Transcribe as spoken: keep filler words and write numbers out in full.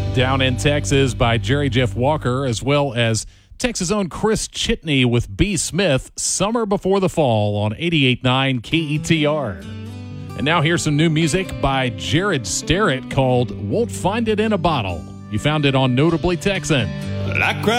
Down in Texas by Jerry Jeff Walker, as well as Texas' own Chris Chitney with B. Smith, Summer Before the Fall on eighty-eight point nine K E T R. And now here's some new music by Jared Starrett called Won't Find It in a Bottle. You found it on Notably Texan. I cried